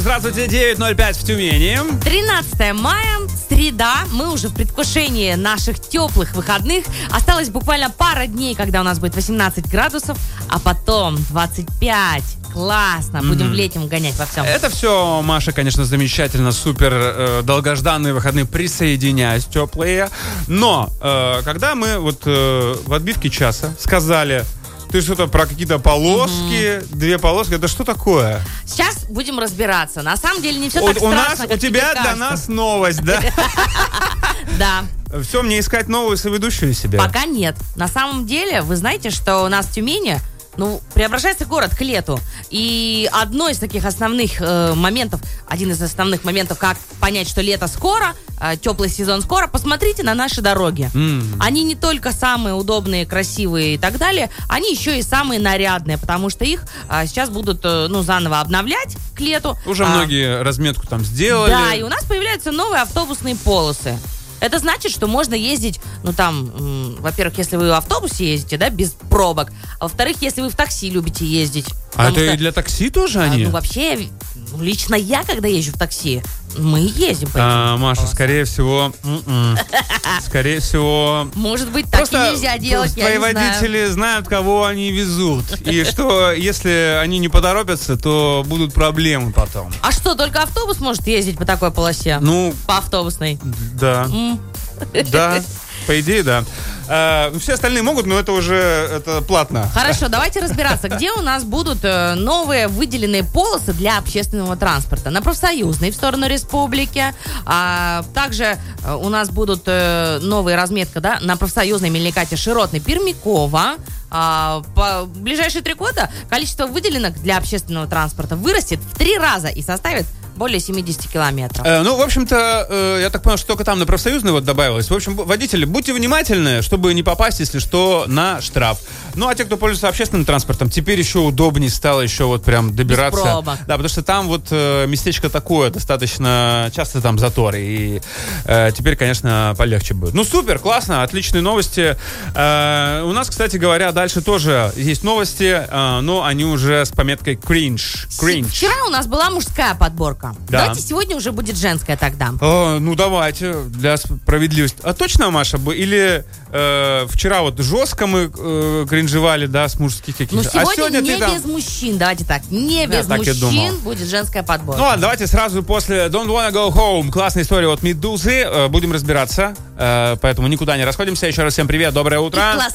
Здравствуйте, 9:05 в Тюмени. 13 мая, среда. Мы уже в предвкушении наших теплых выходных. Осталось буквально пара дней, когда у нас будет 18 градусов, а потом 25. Классно. Будем в летнем гонять во всем. Это все, Маша, конечно, замечательно, супер долгожданные выходные, присоединяюсь, теплые. Но когда мы вот в отбивке часа сказали... Ты что-то про какие-то полоски, 2 полоски, это что такое? Сейчас будем разбираться. На самом деле не все так страшно, как у тебя для нас новость, да? Да. Все, мне искать новую соведущую себе? Пока нет. На самом деле, вы знаете, что у нас в Тюмени преображается город к лету. И один из основных моментов, как понять, что лето скоро, теплый сезон скоро, посмотрите на наши дороги. Они не только самые удобные, красивые и так далее, они еще и самые нарядные, потому что их сейчас будут заново обновлять к лету. Уже многие разметку там сделали. Да, и у нас появляются новые автобусные полосы. Это значит, что можно ездить, во-первых, если вы в автобусе ездите, да, без пробок, а во-вторых, если вы в такси любите ездить. А это и для такси тоже они? Вообще, лично я, когда езжу в такси, мы ездим по этим Маша, скорее всего... Может быть, так и нельзя делать, я не знаю. Твои водители знают, кого они везут. И что, если они не поторопятся, то будут проблемы потом. А что, только автобус может ездить по такой полосе? По автобусной? Да. Да, по идее, да. Все остальные могут, но это уже платно. Хорошо, давайте разбираться, где у нас будут новые выделенные полосы для общественного транспорта. На Профсоюзной в сторону республики. Также у нас будут новые разметки, да, на Профсоюзной, Мельникате, Широтной, Пермякова. По ближайшие 3 года количество выделенных для общественного транспорта вырастет в 3 раза и составит более 70 километров. В общем-то, я так понял, что только там на Профсоюзной добавилось. В общем, водители, будьте внимательны, чтобы не попасть, если что, на штраф. А те, кто пользуется общественным транспортом, теперь еще удобнее стало еще прям добираться. Без пробок. Да, потому что там местечко такое, достаточно часто там заторы. И теперь, конечно, полегче будет. Супер, классно, отличные новости. У нас, кстати говоря, дальше тоже есть новости, но они уже с пометкой «кринж». Вчера у нас была мужская подборка. Да. Давайте сегодня уже будет женская тогда. Давайте, для справедливости. А точно, Маша? Или вчера жестко мы кринжевали, да, с мужских каких-то. Сегодня не без мужчин, давайте так. Не без мужчин будет женская подборка. Ладно, давайте сразу после Don't Wanna Go Home. Классная история от Медузы. Будем разбираться. Поэтому никуда не расходимся. Еще раз всем привет, доброе утро.